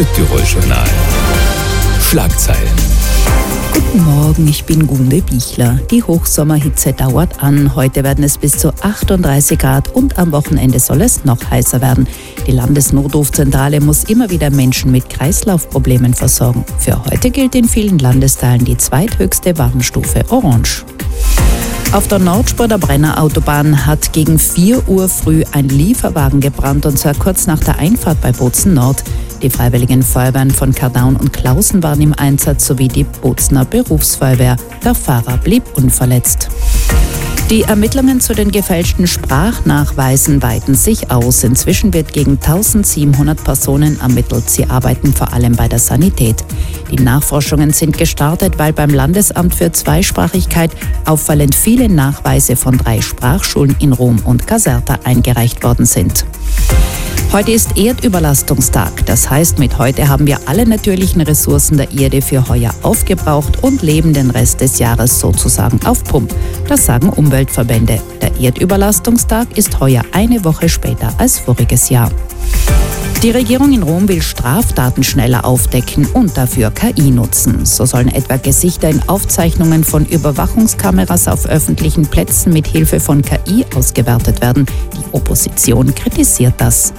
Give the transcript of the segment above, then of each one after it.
Südtirol-Journal. Schlagzeilen. Guten Morgen, ich bin Gunde Bichler. Die Hochsommerhitze dauert an. Heute werden es bis zu 38 Grad und am Wochenende soll es noch heißer werden. Die Landesnotrufzentrale muss immer wieder Menschen mit Kreislaufproblemen versorgen. Für heute gilt in vielen Landesteilen die zweithöchste Warnstufe Orange. Auf der Nordspur der Brennerautobahn hat gegen 4 Uhr früh ein Lieferwagen gebrannt, und zwar kurz nach der Einfahrt bei Bozen Nord. Die Freiwilligen Feuerwehren von Kardaun und Klausen waren im Einsatz sowie die Bozener Berufsfeuerwehr. Der Fahrer blieb unverletzt. Die Ermittlungen zu den gefälschten Sprachnachweisen weiten sich aus. Inzwischen wird gegen 1700 Personen ermittelt. Sie arbeiten vor allem bei der Sanität. Die Nachforschungen sind gestartet, weil beim Landesamt für Zweisprachigkeit auffallend viele Nachweise von 3 Sprachschulen in Rom und Caserta eingereicht worden sind. Heute ist Erdüberlastungstag. Das heißt, mit heute haben wir alle natürlichen Ressourcen der Erde für heuer aufgebraucht und leben den Rest des Jahres sozusagen auf Pump. Das sagen Umweltverbände. Der Erdüberlastungstag ist heuer eine Woche später als voriges Jahr. Die Regierung in Rom will Straftaten schneller aufdecken und dafür KI nutzen. So sollen etwa Gesichter in Aufzeichnungen von Überwachungskameras auf öffentlichen Plätzen mit Hilfe von KI ausgewertet werden. Die Opposition kritisiert das.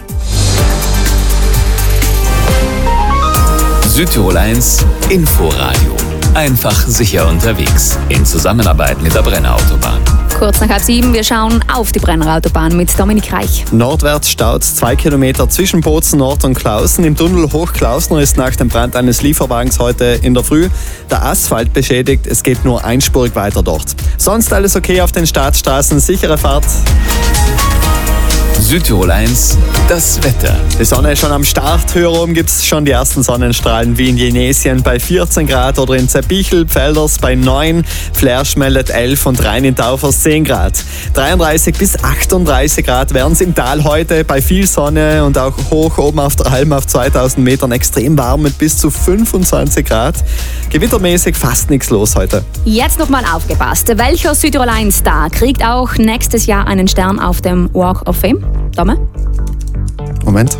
Südtirol 1 Inforadio. Einfach sicher unterwegs. In Zusammenarbeit mit der Brennerautobahn. Kurz nach 6:30, wir schauen auf die Brennerautobahn mit Dominik Reich. Nordwärts staut 2 Kilometer zwischen Bozen Nord und Klausen. Im Tunnel Hochklausner ist nach dem Brand eines Lieferwagens heute in der Früh der Asphalt beschädigt. Es geht nur einspurig weiter dort. Sonst alles okay auf den Staatsstraßen, sichere Fahrt. Südtirol 1, das Wetter. Die Sonne ist schon am Start. Höher oben gibt es schon die ersten Sonnenstrahlen, wie in Jenesien bei 14 Grad oder in Zerbichel, Pfälders bei 9, Flersch meldet 11 und Rhein in Taufers 10 Grad. 33 bis 38 Grad werden es im Tal heute bei viel Sonne und auch hoch oben auf der Alm auf 2000 Metern extrem warm mit bis zu 25 Grad. Gewittermäßig fast nichts los heute. Jetzt nochmal aufgepasst. Welcher Südtirol 1 Star kriegt auch nächstes Jahr einen Stern auf dem Walk of Fame? Dame? Moment.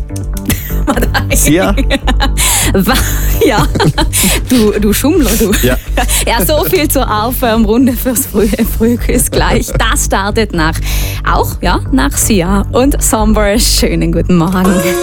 Sia? Ja, du Schummler, du. Ja. Ja, so viel zur Aufwärmrunde fürs Frühquiz gleich. Das startet nach Sia und Somber. Schönen guten Morgen.